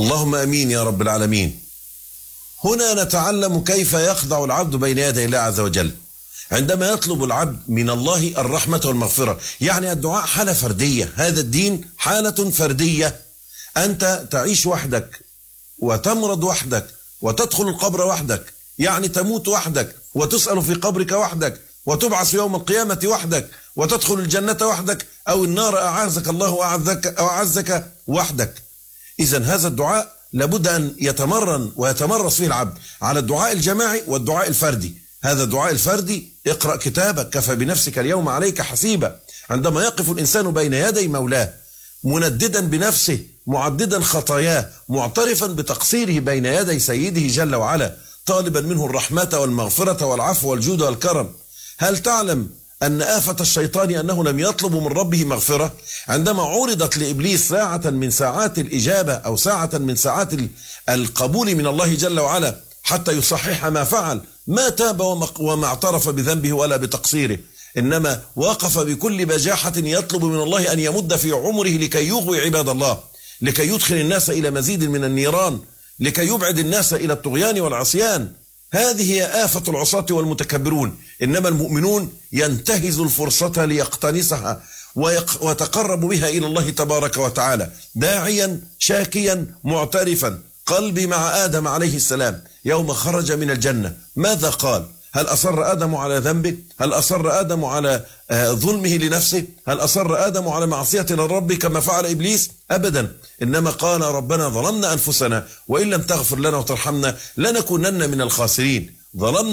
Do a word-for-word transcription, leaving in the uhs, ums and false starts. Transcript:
اللهم امين يا رب العالمين. هنا نتعلم كيف يخضع العبد بين يدي الله عز وجل عندما يطلب العبد من الله الرحمة والمغفرة. يعني الدعاء حالة فردية، هذا الدين حالة فردية. أنت تعيش وحدك وتمرض وحدك وتدخل القبر وحدك، يعني تموت وحدك وتسأل في قبرك وحدك وتبعث يوم القيامة وحدك وتدخل الجنة وحدك أو النار أعاذك الله وأعزك, أو أعزك وحدك. إذن هذا الدعاء لابد أن يتمرن ويتمرس فيه العبد على الدعاء الجماعي والدعاء الفردي. هذا الدعاء الفردي: اقرأ كتابك كفى بنفسك اليوم عليك حسيبا. عندما يقف الإنسان بين يدي مولاه منددا بنفسه معددا خطاياه معترفا بتقصيره بين يدي سيده جل وعلا طالبا منه الرحمة والمغفرة والعفو والجود والكرم. هل تعلم أن آفة الشيطان أنه لم يطلب من ربه مغفرة؟ عندما عرضت لإبليس ساعة من ساعات الإجابة أو ساعة من ساعات القبول من الله جل وعلا حتى يصحح ما فعل، ما تاب وما اعترف بذنبه ولا بتقصيره، إنما وقف بكل بجاحة يطلب من الله أن يمد في عمره لكي يغوي عباد الله، لكي يدخل الناس إلى مزيد من النيران، لكي يبعد الناس إلى الطغيان والعصيان. هذه هي آفة العصاة والمتكبرون. إنما المؤمنون ينتهزوا الفرصة ليقتنصها ويتقرب بها إلى الله تبارك وتعالى داعيا شاكيا معترفا. قلبي مع آدم عليه السلام يوم خرج من الجنة ماذا قال؟ هل أصر آدم على ذنبه؟ هل أصر آدم على ظلمه لنفسه؟ هل أصر آدم على معصية للرب كما فعل إبليس؟ أبدا، إنما قال ربنا ظلمنا أنفسنا وإن لم تغفر لنا وترحمنا لنكونن من الخاسرين. ظلمنا